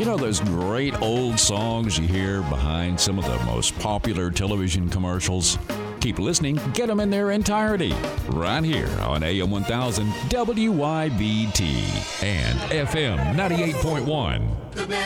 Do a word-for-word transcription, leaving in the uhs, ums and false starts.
You know those great old songs you hear behind some of the most popular television commercials? Keep listening, get them in their entirety, right here on A M one thousand W Y B T and F M ninety-eight point one.